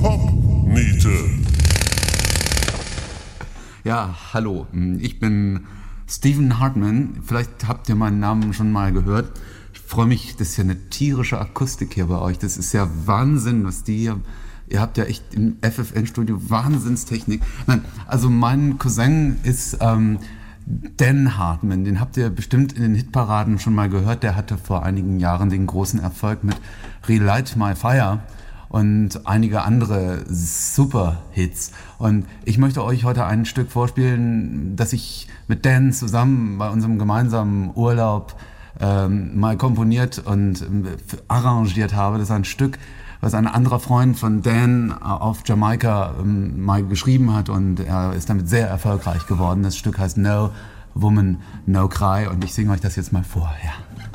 Pop-Niete. Ja, hallo, ich bin Steven Hartman. Vielleicht habt ihr meinen Namen schon mal gehört. Ich freue mich, das ist ja eine tierische Akustik hier bei euch. Das ist ja Wahnsinn, was die hier... Ihr habt ja echt im FFN-Studio Wahnsinnstechnik. Nein, also mein Cousin ist Dan Hartman. Den habt ihr bestimmt in den Hitparaden schon mal gehört. Der hatte vor einigen Jahren den großen Erfolg mit Relight My Fire und einige andere Super-Hits. Und ich möchte euch heute ein Stück vorspielen, das ich mit Dan zusammen bei unserem gemeinsamen Urlaub mal komponiert und arrangiert habe. Das ist ein Stück, was ein anderer Freund von Dan auf Jamaika mal geschrieben hat, und er ist damit sehr erfolgreich geworden. Das Stück heißt No Woman, No Cry, und ich singe euch das jetzt mal vor. Ja.